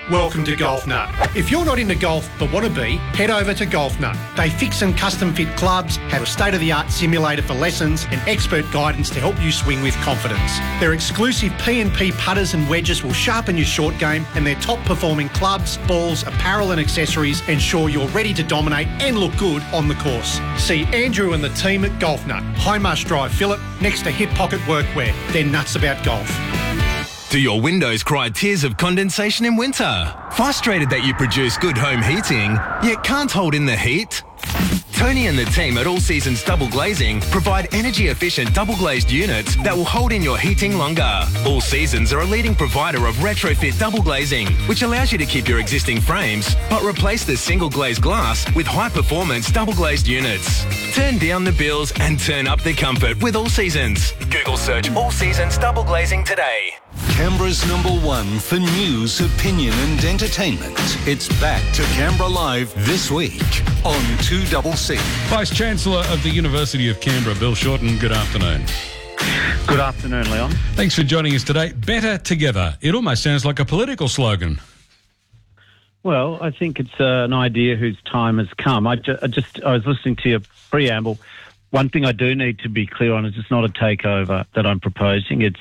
Welcome to Golf Nut. If you're not into golf but want to be, head over to Golf Nut. They fix and custom fit clubs, have a state-of-the-art simulator for lessons and expert guidance to help you swing with confidence. Their exclusive P&P putters and wedges will sharpen your short game, and their top-performing clubs, balls, apparel and accessories ensure you're ready to dominate and look good on the course. See Andrew and the team at Golf Nut, Highmarsh Drive, Phillip, next to Hip Pocket Workwear. They're nuts about golf. Do your windows cry tears of condensation in winter? Frustrated that you produce good home heating, yet can't hold in the heat? Tony and the team at All Seasons Double Glazing provide energy-efficient double-glazed units that will hold in your heating longer. All Seasons are a leading provider of retrofit double glazing, which allows you to keep your existing frames, but replace the single-glazed glass with high-performance double-glazed units. Turn down the bills and turn up the comfort with All Seasons. Google search All Seasons Double Glazing today. Canberra's #1 for news, opinion and entertainment. It's back to Canberra Live this week on 2CC. Vice-Chancellor of the University of Canberra, Bill Shorten, good afternoon. Good afternoon, Leon. Thanks for joining us today. Better together. It almost sounds like a political slogan. Well, I think it's an idea whose time has come. I was listening to your preamble. One thing I do need to be clear on is it's not a takeover that I'm proposing. It's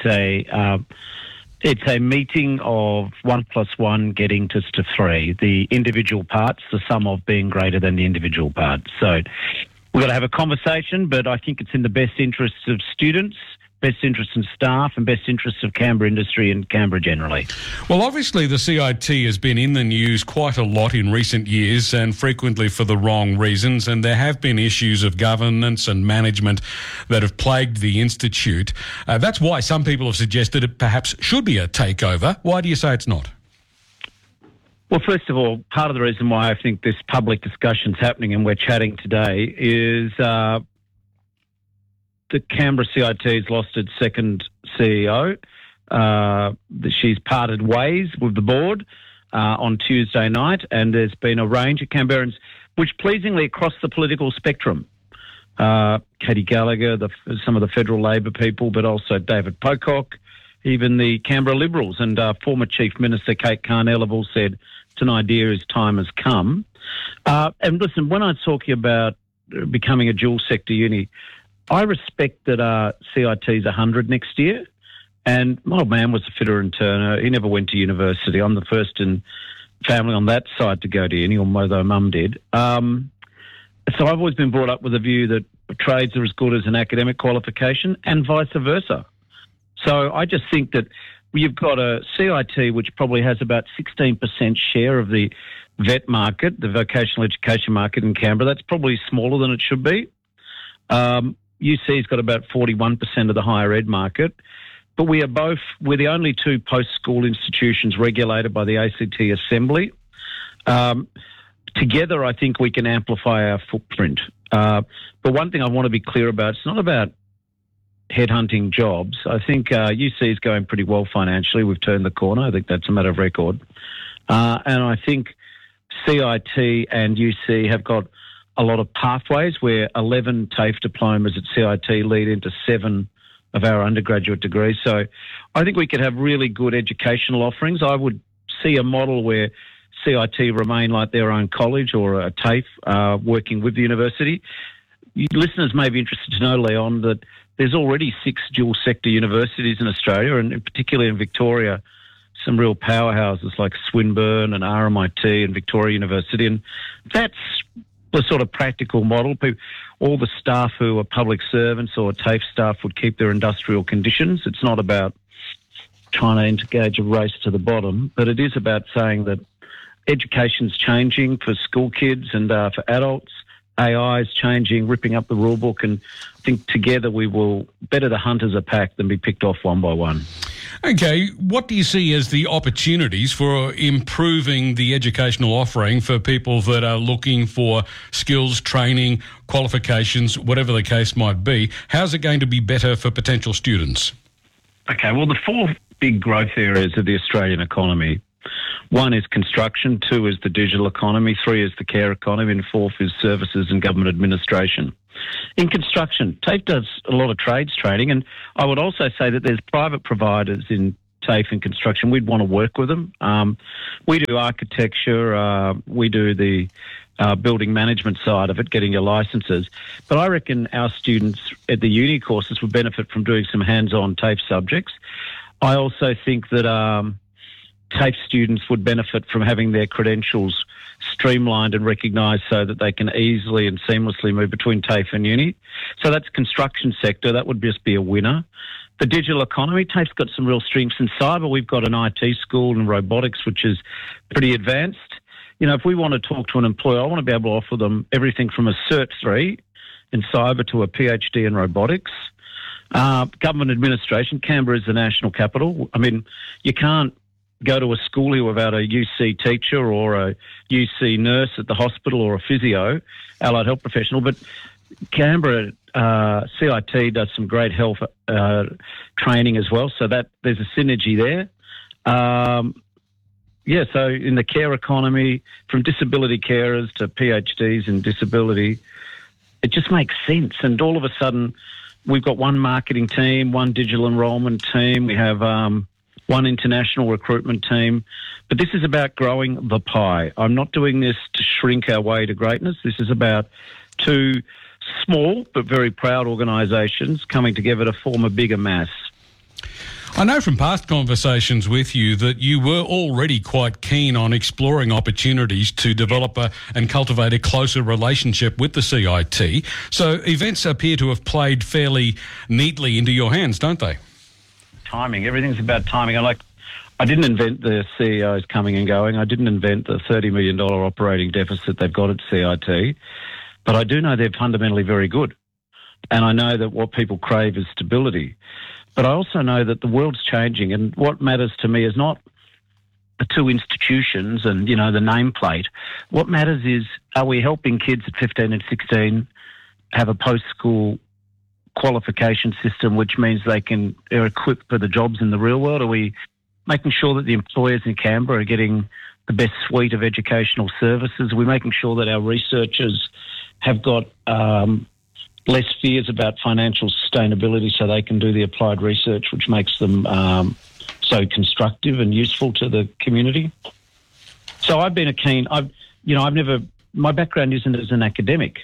a meeting of 1 + 1 getting to 3. The individual parts, the sum of being greater than the individual parts. So we've got to have a conversation, but I think it's in the best interests of students, best interests of staff and best interests of Canberra industry and Canberra generally. Well, obviously the CIT has been in the news quite a lot in recent years and frequently for the wrong reasons, and there have been issues of governance and management that have plagued the institute. That's why some people have suggested it perhaps should be a takeover. Why do you say it's not? Well, first of all, part of the reason why I think this public discussion's happening and we're chatting today is the Canberra CIT has lost its second CEO. She's parted ways with the board on Tuesday night, and there's been a range of Canberrans, which pleasingly across the political spectrum. Katie Gallagher, some of the federal Labor people, but also David Pocock, even the Canberra Liberals, and former Chief Minister Kate Carnell have all said it's an idea whose time has come. And listen, when I'm talking about becoming a dual sector uni, I respect that CIT's 100 next year, and my old man was a fitter and turner. He never went to university. I'm the first in family on that side to go to uni, although Mum did. So I've always been brought up with a view that trades are as good as an academic qualification and vice versa. So I just think that you've got a CIT which probably has about 16% share of the VET market, the vocational education market in Canberra. That's probably smaller than it should be. UC's got about 41% of the higher ed market, but we're the only two post-school institutions regulated by the ACT Assembly. Together, I think we can amplify our footprint. But one thing I want to be clear about, it's not about headhunting jobs. I think UC is going pretty well financially. We've turned the corner. I think that's a matter of record. And I think CIT and UC have got a lot of pathways where 11 TAFE diplomas at CIT lead into 7 of our undergraduate degrees. So I think we could have really good educational offerings. I would see a model where CIT remain like their own college or a TAFE working with the university. Listeners may be interested to know, Leon, that there's already 6 dual sector universities in Australia, and particularly in Victoria, some real powerhouses like Swinburne and RMIT and Victoria University. And that's the sort of practical model. All the staff who are public servants or TAFE staff would keep their industrial conditions. It's not about trying to engage a race to the bottom, but it is about saying that education's changing for school kids and for adults. AI is changing, ripping up the rule book, and I think together we will better the hunt as a pack than be picked off one by one. Okay, what do you see as the opportunities for improving the educational offering for people that are looking for skills, training, qualifications, whatever the case might be? How's it going to be better for potential students? Okay, well, the 4 big growth areas of the Australian economy. 1 is construction, 2 is the digital economy, 3 is the care economy, and 4 is services and government administration. In construction, TAFE does a lot of trades training, and I would also say that there's private providers in TAFE in construction, we'd want to work with them. We do architecture, we do the building management side of it, getting your licenses. But I reckon our students at the uni courses would benefit from doing some hands-on TAFE subjects. I also think that TAFE students would benefit from having their credentials streamlined and recognised so that they can easily and seamlessly move between TAFE and uni. So that's construction sector. That would just be a winner. The digital economy, TAFE's got some real strengths in cyber. We've got an IT school and robotics, which is pretty advanced. You know, if we want to talk to an employer, I want to be able to offer them everything from a Cert 3 in cyber to a PhD in robotics. Government administration, Canberra is the national capital. I mean, you can't go to a school here without a UC teacher or a UC nurse at the hospital or a physio, allied health professional. But Canberra CIT does some great health training as well, so that there's a synergy there. So in the care economy, from disability carers to PhDs in disability, it just makes sense. And all of a sudden, we've got one marketing team, one digital enrolment team. We have one international recruitment team. But this is about growing the pie. I'm not doing this to shrink our way to greatness. This is about two small but very proud organisations coming together to form a bigger mass. I know from past conversations with you that you were already quite keen on exploring opportunities to develop and cultivate a closer relationship with the CIT. So events appear to have played fairly neatly into your hands, don't they? Timing. Everything's about timing. I didn't invent the CEOs coming and going. I didn't invent the $30 million operating deficit they've got at CIT. But I do know they're fundamentally very good. And I know that what people crave is stability. But I also know that the world's changing, and what matters to me is not the two institutions and, you know, the nameplate. What matters is, are we helping kids at 15 and 16 have a post-school qualification system, which means they're equipped for the jobs in the real world? Are we making sure that the employers in Canberra are getting the best suite of educational services? Are we making sure that our researchers have got less fears about financial sustainability so they can do the applied research which makes them so constructive and useful to the community? So I've been my background isn't as an academic.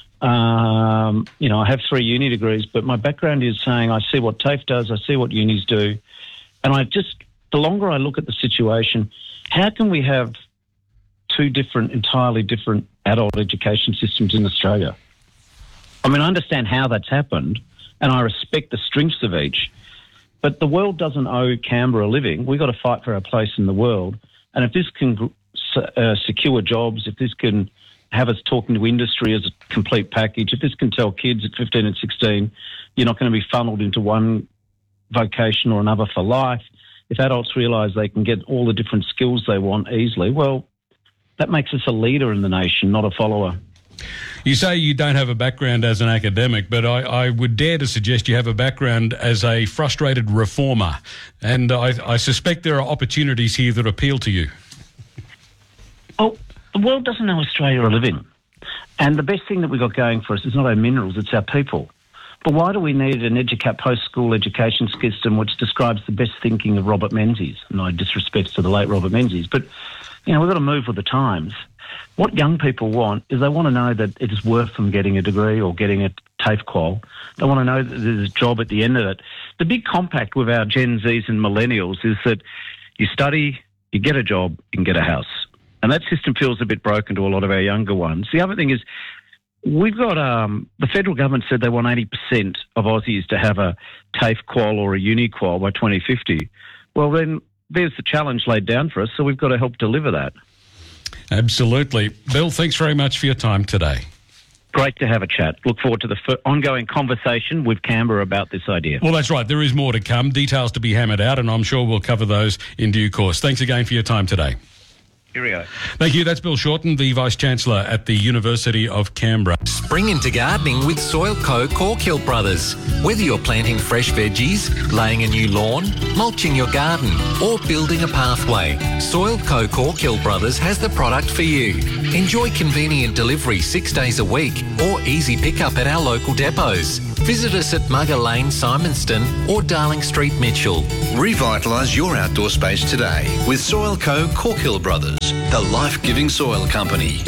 I have 3 uni degrees, but my background is saying I see what TAFE does, I see what unis do, and the longer I look at the situation, how can we have 2 entirely different adult education systems in Australia? I mean, I understand how that's happened, and I respect the strengths of each, but the world doesn't owe Canberra a living. We've got to fight for our place in the world, and if this can secure jobs, if this can have us talking to industry as a complete package, if this can tell kids at 15 and 16 you're not going to be funneled into one vocation or another for life, if adults realise they can get all the different skills they want easily, well, that makes us a leader in the nation, not a follower. You say you don't have a background as an academic, but I would dare to suggest you have a background as a frustrated reformer, and I suspect there are opportunities here that appeal to you. Oh, the world doesn't know Australia a living, and the best thing that we've got going for us is not our minerals, it's our people. But why do we need an post-school education system which describes the best thinking of Robert Menzies? No disrespect to the late Robert Menzies, but we've got to move with the times. What young people want is they want to know that it is worth them getting a degree or getting a TAFE qual. They want to know that there's a job at the end of it. The big compact with our Gen Zs and millennials is that you study, you get a job, you can get a house. And that system feels a bit broken to a lot of our younger ones. The other thing is we've got the federal government said they want 80% of Aussies to have a TAFE qual or a uni qual by 2050. Well, then there's the challenge laid down for us, so we've got to help deliver that. Absolutely. Bill, thanks very much for your time today. Great to have a chat. Look forward to the ongoing conversation with Canberra about this idea. Well, that's right. There is more to come, details to be hammered out, and I'm sure we'll cover those in due course. Thanks again for your time today. Cheerio. Thank you. That's Bill Shorten, the Vice-Chancellor at the University of Canberra. Spring into gardening with Soilco Corkhill Brothers. Whether you're planting fresh veggies, laying a new lawn, mulching your garden or building a pathway, Soilco Corkhill Brothers has the product for you. Enjoy convenient delivery 6 days a week or easy pickup at our local depots. Visit us at Mugger Lane, Simonston or Darling Street, Mitchell. Revitalise your outdoor space today with Soilco Corkhill Brothers, the life-giving soil company.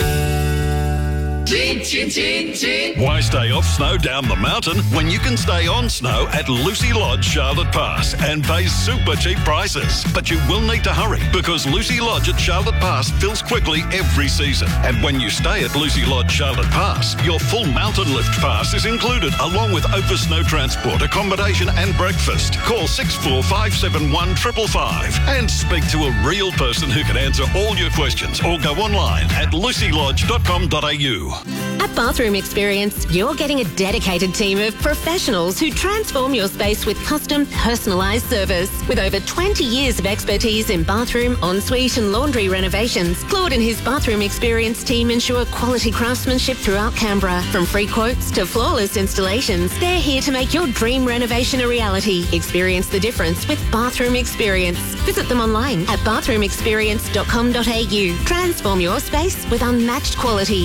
Why stay off snow down the mountain when you can stay on snow at Lucy Lodge, Charlotte Pass and pay super cheap prices? But you will need to hurry because Lucy Lodge at Charlotte Pass fills quickly every season. And when you stay at Lucy Lodge, Charlotte Pass, your full mountain lift pass is included along with Opus Snow Transport, accommodation and breakfast. Call 6457 555 and speak to a real person who can answer all your questions or go online at lucylodge.com.au. At Bathroom Experience, you're getting a dedicated team of professionals who transform your space with custom, personalised service. With over 20 years of expertise in bathroom, ensuite and laundry renovations, Claude and his Bathroom Experience team ensure quality craftsmanship throughout Canberra. From free quotes to flawless installations, they're here to make your dream renovation a reality. Experience the difference with Bathroom Experience. Visit them online at bathroomexperience.com.au. Transform your space with unmatched quality.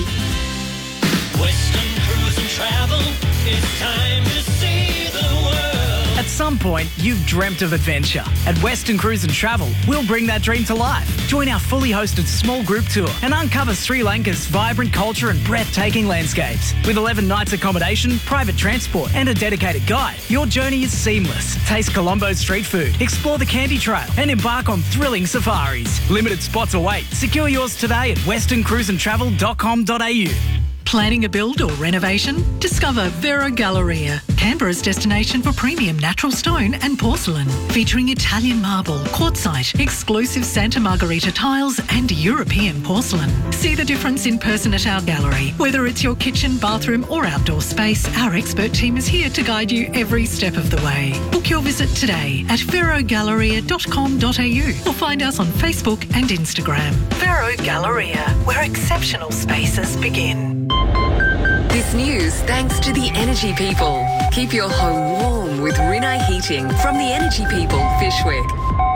Western Cruise and Travel, it's time to see the world. At some point, you've dreamt of adventure. At Western Cruise and Travel, we'll bring that dream to life. Join our fully hosted small group tour and uncover Sri Lanka's vibrant culture and breathtaking landscapes. With 11 nights accommodation, private transport and a dedicated guide, your journey is seamless. Taste Colombo's street food, explore the Candy Trail and embark on thrilling safaris. Limited spots await. Secure yours today at westerncruiseandtravel.com.au. Planning a build or renovation? Discover Vero Galleria, Canberra's destination for premium natural stone and porcelain. Featuring Italian marble, quartzite, exclusive Santa Margherita tiles and European porcelain. See the difference in person at our gallery. Whether it's your kitchen, bathroom or outdoor space, our expert team is here to guide you every step of the way. Book your visit today at verogalleria.com.au or find us on Facebook and Instagram. Vero Galleria, where exceptional spaces begin. This news thanks to the Energy People. Keep your home warm with Rinnai Heating from the Energy People, Fishwick.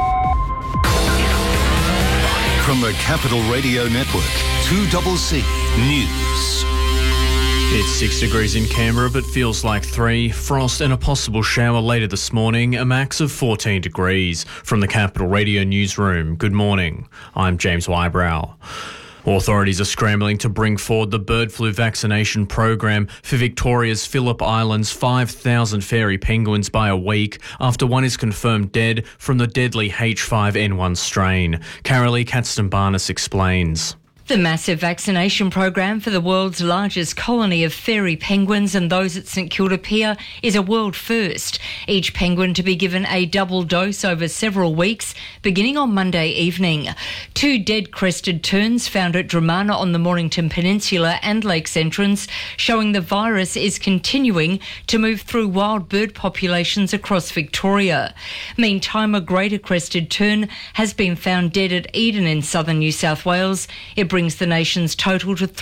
From the Capital Radio Network, 2CC News. It's 6 degrees in Canberra, but feels like 3. Frost and a possible shower later this morning, a max of 14 degrees. From the Capital Radio Newsroom, good morning. I'm James Wybrow. Authorities are scrambling to bring forward the bird flu vaccination program for Victoria's Phillip Island's 5,000 fairy penguins by a week after one is confirmed dead from the deadly H5N1 strain. Carolee Catston-Barnes explains. The massive vaccination program for the world's largest colony of fairy penguins and those at St Kilda Pier is a world first. Each penguin to be given a double dose over several weeks, beginning on Monday evening. 2 dead crested terns found at Dramana on the Mornington Peninsula and Lakes Entrance, showing the virus is continuing to move through wild bird populations across Victoria. Meantime, a greater crested tern has been found dead at Eden in southern New South Wales. It brings the nation's total to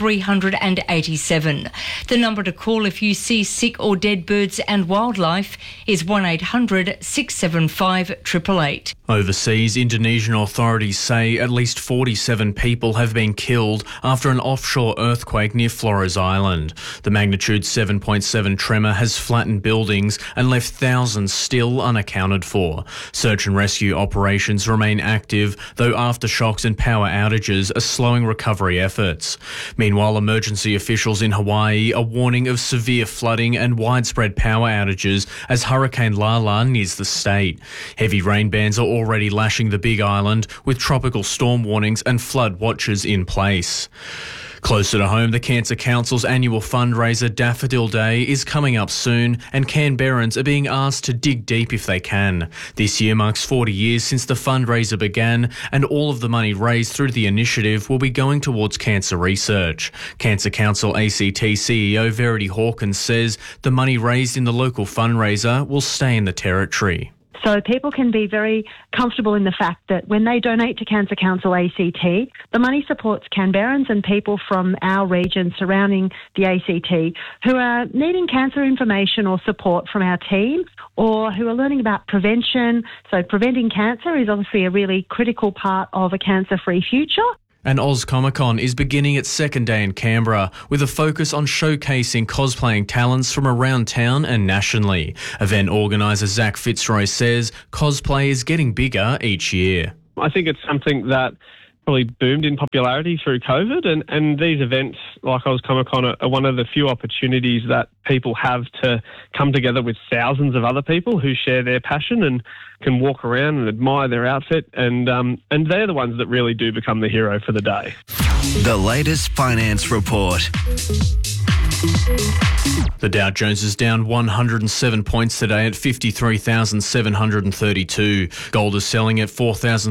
387. The number to call if you see sick or dead birds and wildlife is 1800 675 888. Overseas, Indonesian authorities say at least 47 people have been killed after an offshore earthquake near Flores Island. The magnitude 7.7 tremor has flattened buildings and left thousands still unaccounted for. Search and rescue operations remain active, though aftershocks and power outages are slowing recovery efforts. Meanwhile, emergency officials in Hawaii are warning of severe flooding and widespread power outages as Hurricane Lala nears the state. Heavy rain bands are already lashing the Big Island, with tropical storm warnings and flood watches in place. Closer to home, the Cancer Council's annual fundraiser Daffodil Day is coming up soon, and Canberrans are being asked to dig deep if they can. This year marks 40 years since the fundraiser began, and all of the money raised through the initiative will be going towards cancer research. Cancer Council ACT CEO Verity Hawkins says the money raised in the local fundraiser will stay in the Territory. So people can be very comfortable in the fact that when they donate to Cancer Council ACT, the money supports Canberrans and people from our region surrounding the ACT who are needing cancer information or support from our team, or who are learning about prevention. So preventing cancer is obviously a really critical part of a cancer-free future. And Oz Comic Con is beginning its second day in Canberra with a focus on showcasing cosplaying talents from around town and nationally. Event organiser Zach Fitzroy says cosplay is getting bigger each year. I think it's something that probably boomed in popularity through COVID, and these events like Oz Comic Con are one of the few opportunities that people have to come together with thousands of other people who share their passion and can walk around and admire their outfit, and they're the ones that really do become the hero for the day. The latest finance report. The Dow Jones is down 107 points today at 53,732. Gold is selling at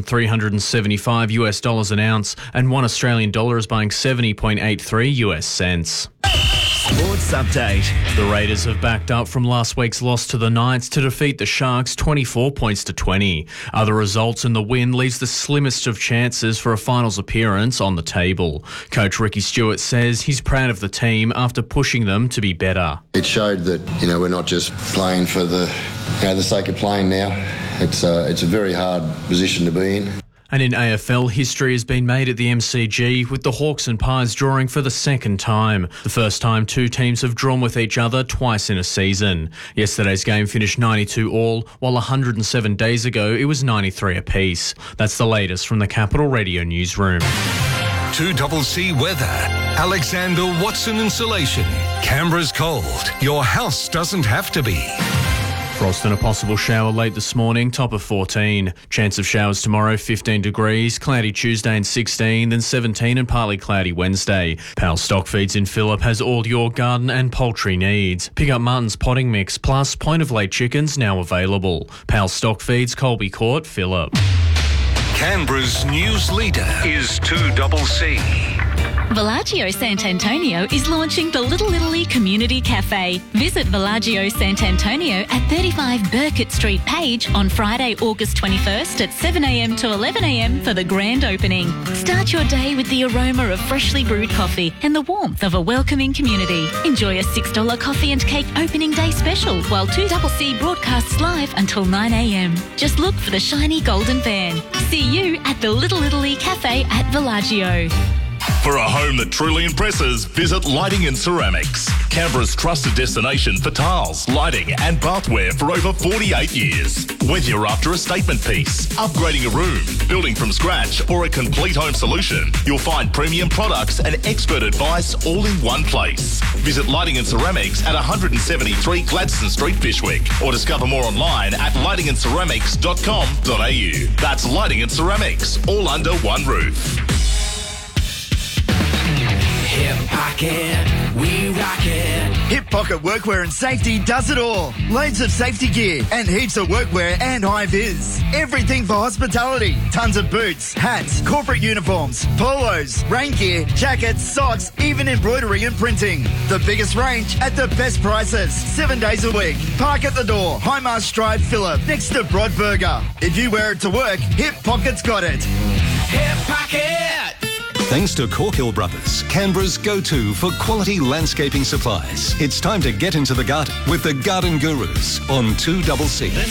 $4,375 US dollars an ounce, and $1 Australian dollar is buying 70.83 US cents. Sports update. The Raiders have backed up from last week's loss to the Knights to defeat the Sharks 24 points to 20. Other results in the win leaves the slimmest of chances for a finals appearance on the table. Coach Ricky Stewart says he's proud of the team after pushing them to be better. It showed that, we're not just playing for the sake of playing now. It's a very hard position to be in. And in AFL, history has been made at the MCG, with the Hawks and Pies drawing for the second time. The first time two teams have drawn with each other twice in a season. Yesterday's game finished 92 all, while 107 days ago it was 93 apiece. That's the latest from the Capital Radio newsroom. 2CC weather. Alexander Watson Insulation. Canberra's cold. Your house doesn't have to be. Frost and a possible shower late this morning, top of 14. Chance of showers tomorrow, 15 degrees. Cloudy Tuesday and 16, then 17 and partly cloudy Wednesday. Powell Stock Feeds in Phillip has all your garden and poultry needs. Pick up Martin's potting mix plus point of lay chickens now available. Powell Stock Feeds, Colby Court, Phillip. Canberra's news leader is 2CC. Villaggio Sant'Antonio is launching the Little Italy Community Cafe. Visit Villaggio Sant'Antonio at 35 Burkett Street, Page on Friday, August 21st at 7 a.m. to 11 a.m. for the grand opening. Start your day with the aroma of freshly brewed coffee and the warmth of a welcoming community. Enjoy a $6 coffee and cake opening day special while 2CC broadcasts live until 9 a.m. Just look for the shiny golden van. See you at the Little Italy Cafe at Villaggio. For a home that truly impresses, visit Lighting and Ceramics. Canberra's trusted destination for tiles, lighting and bathware for over 48 years. Whether you're after a statement piece, upgrading a room, building from scratch or a complete home solution, you'll find premium products and expert advice all in one place. Visit Lighting and Ceramics at 173 Gladstone Street, Fyshwick, or discover more online at lightingandceramics.com.au. That's Lighting and Ceramics, all under one roof. Hip Pocket, we rock it. Hip Pocket Workwear and Safety does it all. Loads of safety gear and heaps of workwear and high-vis. Everything for hospitality. Tons of boots, hats, corporate uniforms, polos, rain gear, jackets, socks, even embroidery and printing. The biggest range at the best prices. 7 days a week. Park at the door. Highmast Drive, Phillip, next to Broadburger. If you wear it to work, Hip Pocket's got it. Hip Pocket! Thanks to Corkhill Brothers, Canberra's go-to for quality landscaping supplies. It's time to get into the garden with the Garden Gurus on 2CC.